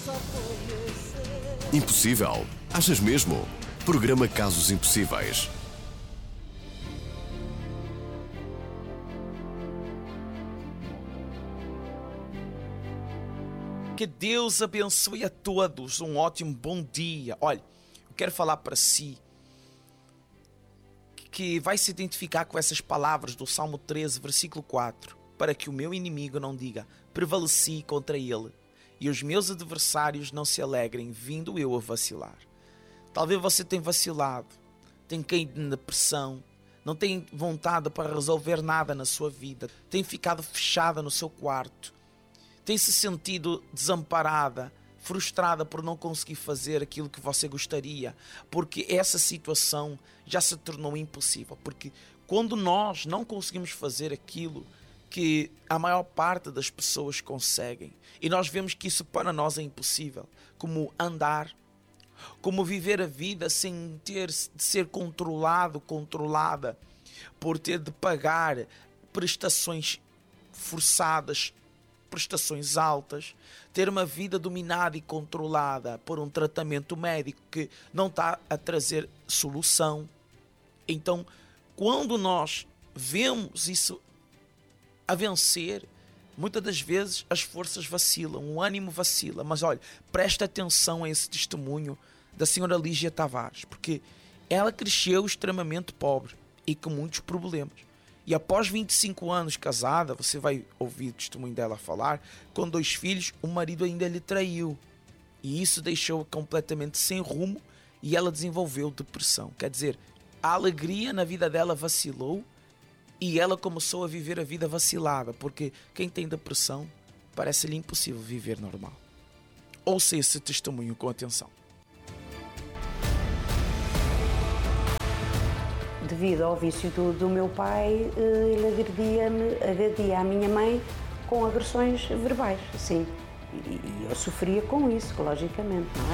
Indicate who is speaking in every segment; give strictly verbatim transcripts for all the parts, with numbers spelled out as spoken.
Speaker 1: Impossível? Achas mesmo? Programa Casos Impossíveis.
Speaker 2: Que Deus abençoe a todos. Um ótimo bom dia. Olha, eu quero falar para si que vai se identificar com essas palavras do Salmo treze, versículo quatro. Para que o meu inimigo não diga, prevaleci contra ele, e os meus adversários não se alegrem, vindo eu a vacilar. Talvez você tenha vacilado, tem caído na depressão, não tem vontade para resolver nada na sua vida, tem ficado fechada no seu quarto, tem se sentido desamparada, frustrada por não conseguir fazer aquilo que você gostaria, porque essa situação já se tornou impossível. Porque quando nós não conseguimos fazer aquilo que a maior parte das pessoas conseguem, e nós vemos que isso para nós é impossível, como andar, como viver a vida sem ter de ser controlado, controlada, por ter de pagar prestações forçadas, prestações altas, ter uma vida dominada e controlada por um tratamento médico que não está a trazer solução. Então, quando nós vemos isso a vencer, muitas das vezes as forças vacilam, o ânimo vacila. Mas olha, presta atenção a esse testemunho da senhora Lígia Tavares, porque ela cresceu extremamente pobre e com muitos problemas. E após vinte e cinco anos casada, você vai ouvir o testemunho dela falar, com dois filhos, o marido ainda lhe traiu. E isso deixou-a completamente sem rumo e ela desenvolveu depressão. Quer dizer, a alegria na vida dela vacilou e ela começou a viver a vida vacilada, porque quem tem depressão parece-lhe impossível viver normal. Ouça esse testemunho com atenção.
Speaker 3: Devido ao vício do, do meu pai, ele agredia-me, agredia a minha mãe com agressões verbais, sim. E, e eu sofria com isso, logicamente, não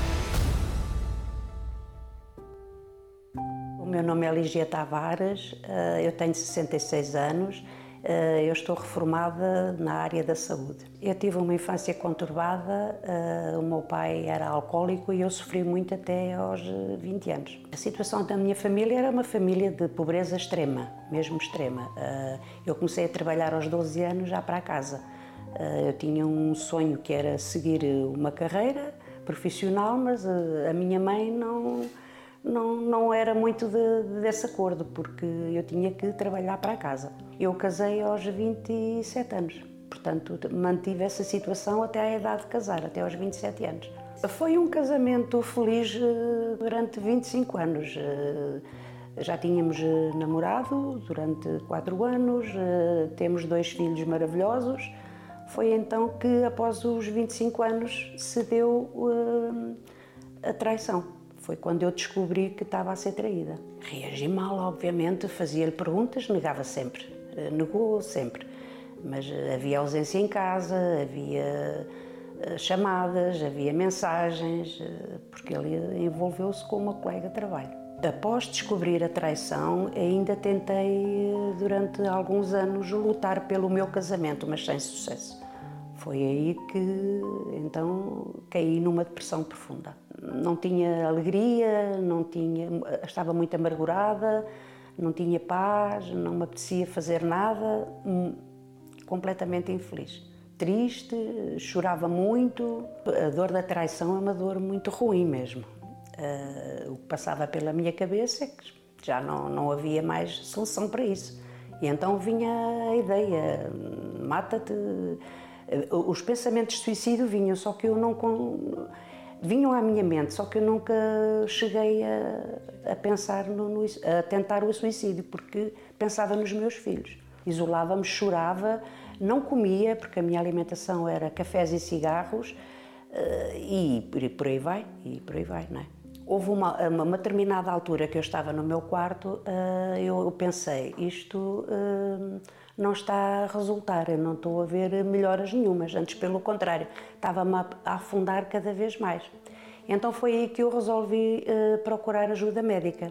Speaker 3: é? O meu nome é Lígia Tavares, eu tenho sessenta e seis anos, eu estou reformada na área da saúde. Eu tive uma infância conturbada, o meu pai era alcoólico e eu sofri muito até aos vinte anos. A situação da minha família era uma família de pobreza extrema, mesmo extrema. Eu comecei a trabalhar aos doze anos já para casa. Eu tinha um sonho que era seguir uma carreira profissional, mas a minha mãe não... Não, não era muito de, desse acordo, porque eu tinha que trabalhar para casa. Eu casei aos vinte e sete anos, portanto mantive essa situação até à idade de casar, até aos vinte e sete anos. Foi um casamento feliz durante vinte e cinco anos. Já tínhamos namorado durante quatro anos, temos dois filhos maravilhosos. Foi então que, após os vinte e cinco anos, se deu a traição. Foi quando eu descobri que estava a ser traída. Reagi mal, obviamente, fazia-lhe perguntas, negava sempre, negou sempre. Mas havia ausência em casa, havia chamadas, havia mensagens, porque ele envolveu-se com uma colega de trabalho. Após descobrir a traição, ainda tentei, durante alguns anos, lutar pelo meu casamento, mas sem sucesso. Foi aí que, então, caí numa depressão profunda. Não tinha alegria, não tinha, estava muito amargurada, não tinha paz, não me apetecia fazer nada, completamente infeliz. Triste, chorava muito. A dor da traição é uma dor muito ruim mesmo. O que passava pela minha cabeça é que já não, não havia mais solução para isso. E então vinha a ideia, mata-te. Os pensamentos de suicídio vinham, só que eu não... vinham à minha mente, só que eu nunca cheguei a, a pensar, no, no, a tentar o suicídio, porque pensava nos meus filhos. Isolava-me, chorava, não comia, porque a minha alimentação era cafés e cigarros, e por aí vai, e por aí vai, não é? Houve uma, uma determinada altura que eu estava no meu quarto, eu pensei, isto não está a resultar, eu não estou a ver melhoras nenhumas, antes pelo contrário, estava-me a afundar cada vez mais. Então foi aí que eu resolvi procurar ajuda médica.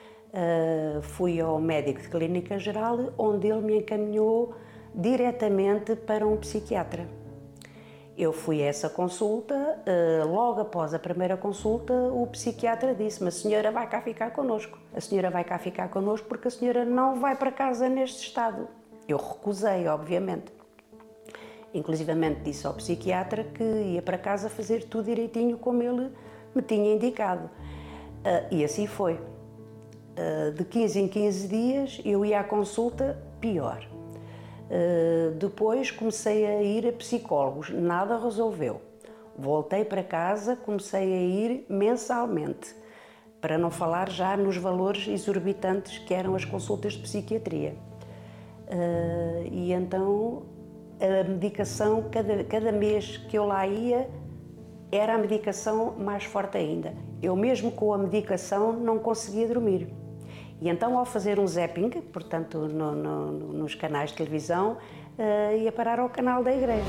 Speaker 3: Fui ao médico de clínica geral, onde ele me encaminhou diretamente para um psiquiatra. Eu fui a essa consulta, logo após a primeira consulta, o psiquiatra disse-me: a senhora vai cá ficar connosco, a senhora vai cá ficar connosco porque a senhora não vai para casa neste estado. Eu recusei, obviamente. Inclusivamente disse ao psiquiatra que ia para casa fazer tudo direitinho como ele me tinha indicado. E assim foi. De quinze em quinze dias eu ia à consulta, pior. Uh, depois comecei a ir a psicólogos, nada resolveu. Voltei para casa, comecei a ir mensalmente, para não falar já nos valores exorbitantes que eram as consultas de psiquiatria. Uh, e então a medicação, cada, cada mês que eu lá ia, era a medicação mais forte ainda. Eu mesmo com a medicação não conseguia dormir. E então, ao fazer um zapping, portanto, no, no, nos canais de televisão, uh, ia parar ao canal da igreja.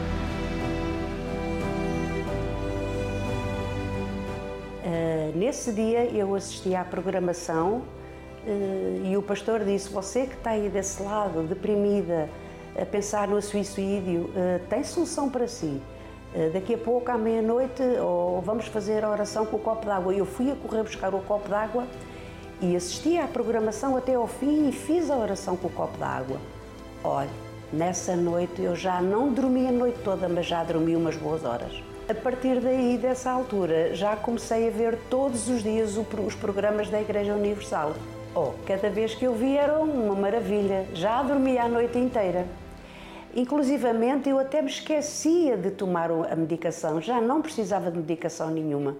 Speaker 3: Uh, nesse dia, eu assisti à programação uh, e o pastor disse: você que está aí desse lado, deprimida, a pensar no suicídio, uh, tem solução para si. Uh, daqui a pouco, à meia-noite, ou vamos fazer a oração com o copo d'água. Eu fui a correr buscar o copo d'água e assisti à programação até ao fim e fiz a oração com o copo d'água. Olha, nessa noite eu já não dormi a noite toda, mas já dormi umas boas horas. A partir daí, dessa altura, já comecei a ver todos os dias os programas da Igreja Universal. Oh, cada vez que eu vi era uma maravilha, já dormia a noite inteira. Inclusivamente eu até me esquecia de tomar a medicação, já não precisava de medicação nenhuma.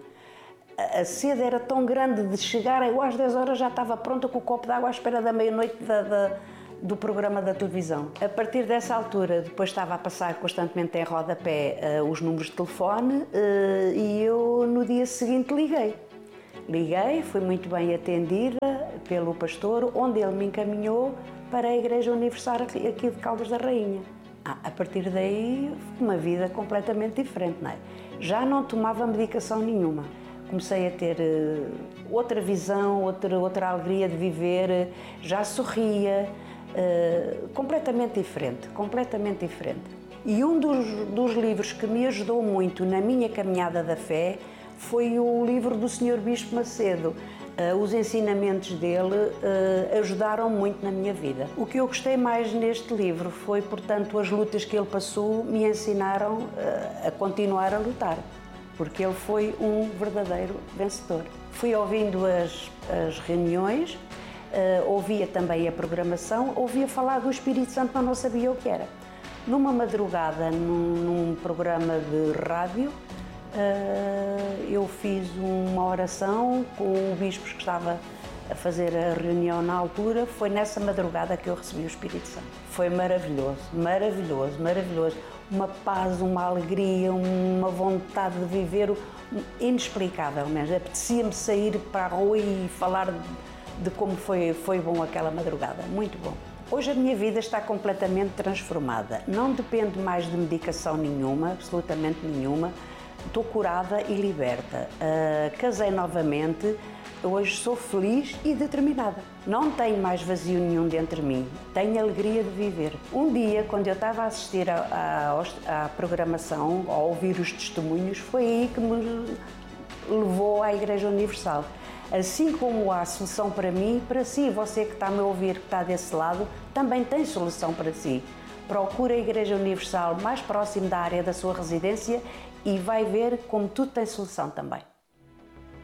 Speaker 3: A sede era tão grande de chegar, eu às dez horas já estava pronta com o copo de água à espera da meia-noite da, da, do programa da televisão. A partir dessa altura, depois estava a passar constantemente em rodapé uh, os números de telefone uh, e eu no dia seguinte liguei. Liguei, fui muito bem atendida pelo pastor, onde ele me encaminhou para a Igreja Universal aqui de Caldas da Rainha. Ah, a partir daí, uma vida completamente diferente, não é? Já não tomava medicação nenhuma. Comecei a ter uh, outra visão, outra, outra alegria de viver, já sorria, uh, completamente diferente, completamente diferente. E um dos, dos livros que me ajudou muito na minha caminhada da fé foi o livro do senhor Bispo Macedo. Uh, os ensinamentos dele uh, ajudaram muito na minha vida. O que eu gostei mais neste livro foi, portanto, as lutas que ele passou me ensinaram uh, a continuar a lutar, porque ele foi um verdadeiro vencedor. Fui ouvindo as, as reuniões, uh, ouvia também a programação, ouvia falar do Espírito Santo, mas não sabia o que era. Numa madrugada, num, num programa de rádio, uh, eu fiz uma oração com o bispo que estava a fazer a reunião na altura. Foi nessa madrugada que eu recebi o Espírito Santo. Foi maravilhoso, maravilhoso, maravilhoso. Uma paz, uma alegria, uma vontade de viver inexplicável mesmo. Apetecia-me sair para a rua e falar de como foi, foi bom aquela madrugada. Muito bom. Hoje a minha vida está completamente transformada. Não dependo mais de medicação nenhuma, absolutamente nenhuma. Estou curada e liberta. Uh, casei novamente. Hoje sou feliz e determinada. Não tenho mais vazio nenhum dentro de mim. Tenho alegria de viver. Um dia, quando eu estava a assistir à programação, a ouvir os testemunhos, foi aí que me levou à Igreja Universal. Assim como há solução para mim, para si, você que está a me ouvir, que está desse lado, também tem solução para si. Procure a Igreja Universal mais próximo da área da sua residência e vai ver como tudo tem solução também.